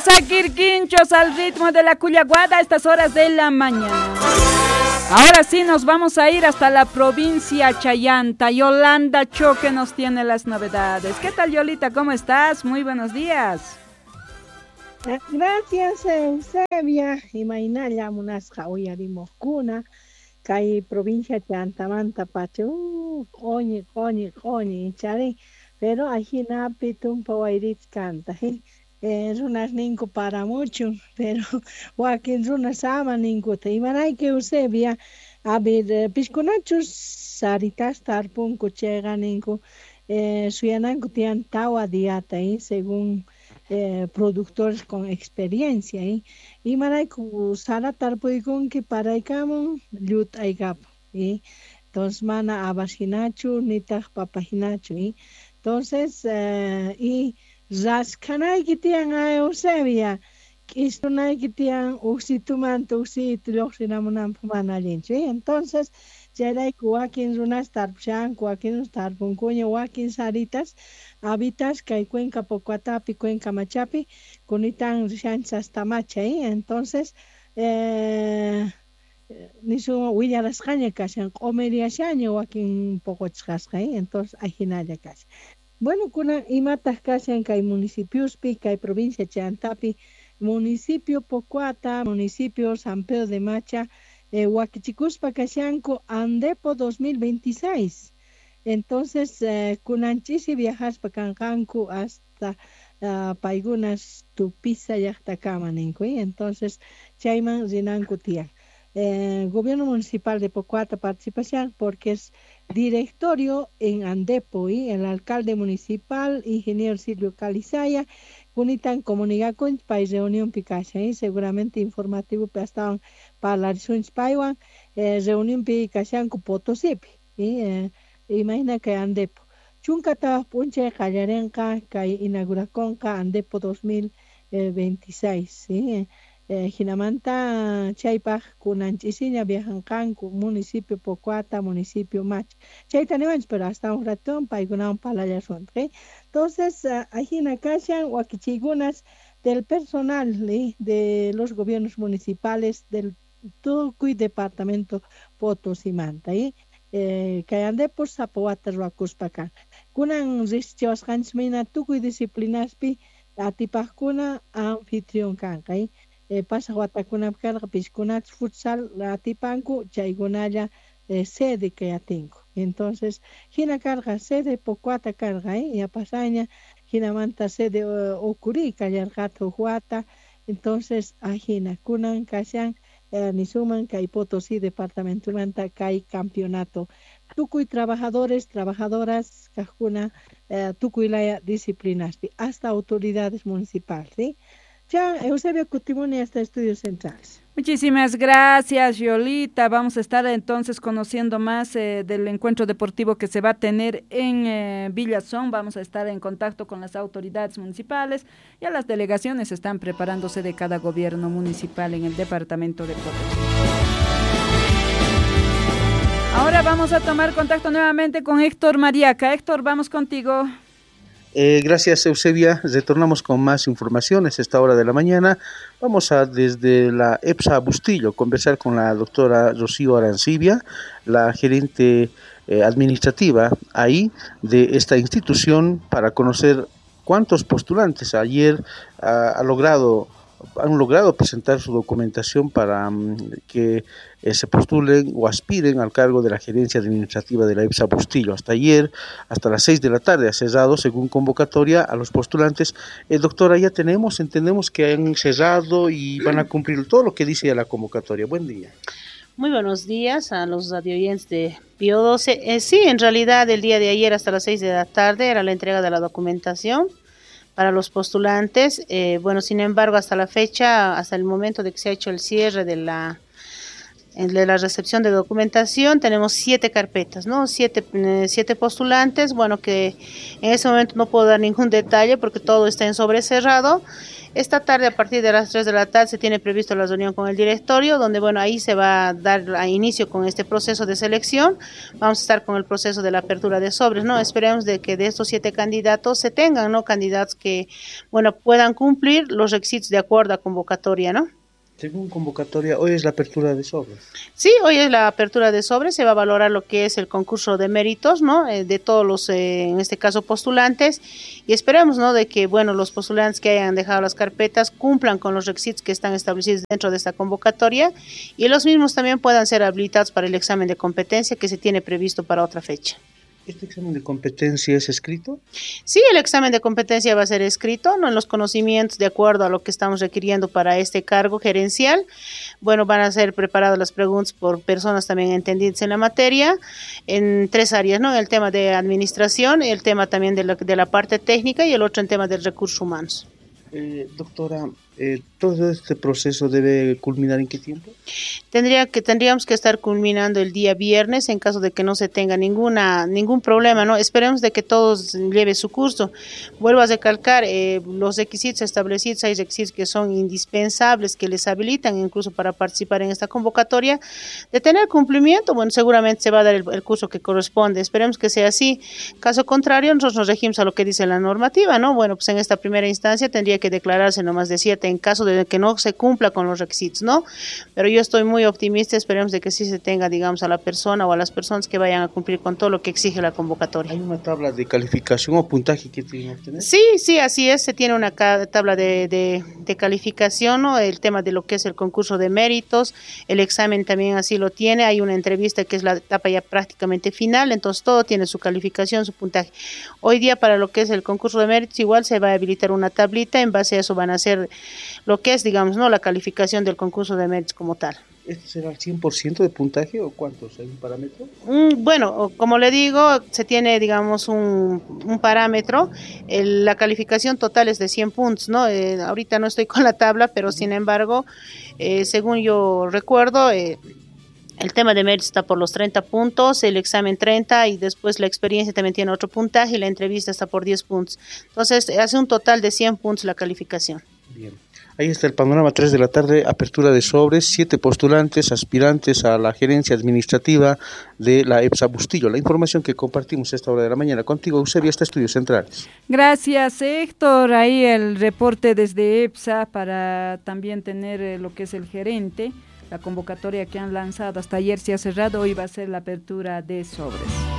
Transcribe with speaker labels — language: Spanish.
Speaker 1: a Quirquinchos al ritmo de la Cuyaguada a estas horas de la mañana. Ahora sí nos vamos a ir hasta la provincia Chayanta. Yolanda Choque nos tiene las novedades. ¿Qué tal, Yolita? ¿Cómo estás? Muy buenos días.
Speaker 2: Gracias, Eusebia. Imainalla munasqa uyarimukuna kay provincia Chantamanta pachu qoñi chari pero ajinapi tumpa wayrit kanta runas ninku para mucho pero wakin runas ama ninkuta imanayki Eusebia a ver pishkunachus saritas tarpunku chayqa ninku suyananku tiyan tawa diata según productores con experiencia imarayku sara tarpuykunki paraykamun llut aygapu entonces mana abashinachu nitaq papajinachu entonces y raskanayki tiyan Eusebia k'istunayki tiyan uksitumanta uksitu lluqsinamunanpaq mana allinchu entonces chayrayku wakin runas tarpushanku wakin runas tarpunkuña wakin saritas habitas kay Cuenca Pocuatapi Cuenca Machapi kunitan rishanchik hasta Macha entonces nisu willarasqaña kashan q'umiriashaña wakin poquchis kasqa entonces ajinalla kashan bueno kunan imataq kashan kay municipiospi kay provincia Chantapi municipio Pocuata municipio San Pedro de Macha wakichikuspa kashanku Andepo 2026 entonces kunanchisi viajaspa kanqanku hasta paygunas Tupiza llaqtakama ninku entonces chayman rinanku tiyan gobierno municipal de Pocuata participación porque es directorio en Andepo el alcalde municipal ingeniero Silvio Calizaya kunitan comunicación país reunión picasha seguramente informativo estaban para la paiwan reunión picashanku Potosipi imagina que Andepo chunkata punche qallarenqa kay inauguraconqa Andepo 2026 hinamanta chaypaq kunanchisiña viajanqanku municipio Pocuata municipio Macha chayta niwanchik pero hasta un ratón paykunawan parlallasunta entonces ajina kashan wakichiykunas del personal de los gobiernos municipales del tukuy departamento Potosimanta kay Andepo sapawata ruwakuspa kan kunan riqsichiwasqanchik mina tukuy disciplinaspi atipaqkuna anfitrión kanqa pasaq watakunapi karqa pishkunachik futsal atipanku chaykunalla sede kay atinku entonces hina karqa sede Pocuata karqa yapasaña hinamanta sede Ucuri kallarqata huk wata entonces ajina kunan kashan nisuman kay Potosí departamentumanta kay campeonato tukuy trabajadores trabajadoras kajkuna tukuylaya disciplinaspi hasta autoridades municipales ya Eusebio Cutimuni hasta Estudios Centrales.
Speaker 1: Muchísimas gracias, Yolita. Vamos a estar entonces conociendo más del encuentro deportivo que se va a tener en Villazón. Vamos a estar en contacto con las autoridades municipales. Ya las delegaciones están preparándose de cada gobierno municipal en el departamento de Potosí. Ahora vamos a tomar contacto nuevamente con Héctor Mariaca. Héctor, vamos contigo.
Speaker 3: Gracias, Eusebia. Retornamos con más informaciones a esta hora de la mañana. Vamos a, desde la EPSA Bustillo, conversar con la doctora Rocío Arancibia, la gerente administrativa ahí de esta institución, para conocer cuántos postulantes ayer han logrado presentar su documentación para que se postulen o aspiren al cargo de la gerencia administrativa de la EPSA Bustillo. Hasta ayer, hasta las 6 de la tarde, ha cerrado según convocatoria a los postulantes. Doctora, ya entendemos que han cerrado y van a cumplir todo lo que dice la convocatoria. Buen día.
Speaker 4: Muy buenos días a los radioyentes de Bio 12. Sí, en realidad el día de ayer hasta las 6 de la tarde era la entrega de la documentación para los postulantes. Sin embargo, hasta la fecha, hasta el momento de que se ha hecho el cierre de En la recepción de documentación tenemos 7 carpetas, ¿no? 7 postulantes, bueno, que en ese momento no puedo dar ningún detalle porque todo está en sobre cerrado. Esta tarde, a partir de las 3 de la tarde, se tiene previsto la reunión con el directorio, donde, bueno, ahí se va a dar a inicio con este proceso de selección. Vamos a estar con el proceso de la apertura de sobres, ¿no? Esperemos de que de estos 7 candidatos se tengan, ¿no? Candidatos que, bueno, puedan cumplir los requisitos de acuerdo a convocatoria, ¿no?
Speaker 3: Según convocatoria, hoy es la apertura de sobres.
Speaker 4: Sí, hoy es la apertura de sobres, se va a valorar lo que es el concurso de méritos, ¿no? De todos los, en este caso, postulantes, y esperamos, ¿no? De que, bueno, los postulantes que hayan dejado las carpetas cumplan con los requisitos que están establecidos dentro de esta convocatoria, y los mismos también puedan ser habilitados para el examen de competencia que se tiene previsto para otra fecha.
Speaker 3: ¿Este examen de competencia es escrito?
Speaker 4: Sí, el examen de competencia va a ser escrito, ¿no? En los conocimientos de acuerdo a lo que estamos requiriendo para este cargo gerencial. Bueno, van a ser preparadas las preguntas por personas también entendidas en la materia, en 3 áreas, ¿no? El tema de administración, el tema también de la parte técnica y el otro en tema de recursos humanos.
Speaker 3: Doctora, ¿todo este proceso debe culminar en qué tiempo?
Speaker 4: Tendríamos que estar culminando el día viernes en caso de que no se tenga ningún problema, ¿no? Esperemos de que todo lleve su curso. Vuelvo a recalcar, los requisitos establecidos, hay requisitos que son indispensables, que les habilitan incluso para participar en esta convocatoria. De tener cumplimiento, bueno, seguramente se va a dar el curso que corresponde. Esperemos que sea así. Caso contrario, nosotros nos regimos a lo que dice la normativa, ¿no? Bueno, pues en esta primera instancia tendría que declararse no más de 7 en caso de que no se cumpla con los requisitos, ¿no? Pero yo estoy muy optimista, esperemos de que sí se tenga, digamos, a la persona o a las personas que vayan a cumplir con todo lo que exige la convocatoria.
Speaker 3: ¿Hay una tabla de calificación o puntaje que tienen que obtener?
Speaker 4: Sí, así es, se tiene una tabla de calificación, ¿no? El tema de lo que es el concurso de méritos, el examen también así lo tiene, hay una entrevista que es la etapa ya prácticamente final, entonces todo tiene su calificación, su puntaje. Hoy día para lo que es el concurso de méritos igual se va a habilitar una tablita, en base a eso van a hacer lo que es, digamos, ¿no? La calificación del concurso de méritos como tal.
Speaker 3: ¿Este será el 100% de puntaje o cuántos? ¿Hay un parámetro?
Speaker 4: Bueno, como le digo, se tiene, digamos, un parámetro. La calificación total es de 100 puntos, ¿no? Ahorita no estoy con la tabla, pero sin embargo, según yo recuerdo, el tema de méritos está por los 30 puntos, el examen 30 y después la experiencia también tiene otro puntaje y la entrevista está por 10 puntos. Entonces, hace un total de 100 puntos la calificación.
Speaker 3: Bien. Ahí está el panorama, 3 de la tarde, apertura de sobres, 7 postulantes, aspirantes a la gerencia administrativa de la EPSA Bustillo. La información que compartimos a esta hora de la mañana contigo, Eusebia, hasta Estudios Centrales.
Speaker 1: Gracias, Héctor. Ahí el reporte desde EPSA para también tener lo que es el gerente, la convocatoria que han lanzado. Hasta ayer se ha cerrado, hoy va a ser la apertura de sobres.